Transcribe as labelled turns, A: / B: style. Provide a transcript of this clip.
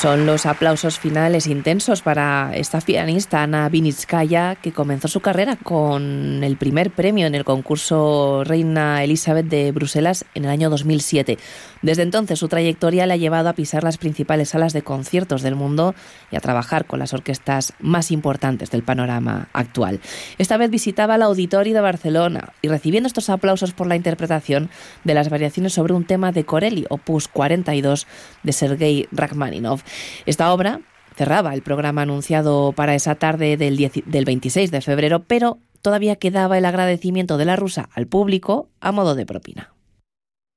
A: Son los aplausos finales intensos para esta pianista Anna Vinitskaya, que comenzó su carrera con el primer premio en el concurso Reina Elizabeth de Bruselas en el año 2007. Desde entonces su trayectoria le ha llevado a pisar las principales salas de conciertos del mundo y a trabajar con las orquestas más importantes del panorama actual. Esta vez visitaba el Auditori de Barcelona y recibiendo estos aplausos por la interpretación de las variaciones sobre un tema de Corelli, opus 42 de Sergei Rachmaninov. Esta obra cerraba el programa anunciado para esa tarde del 26 de febrero, pero todavía quedaba el agradecimiento de la rusa al público a modo de propina.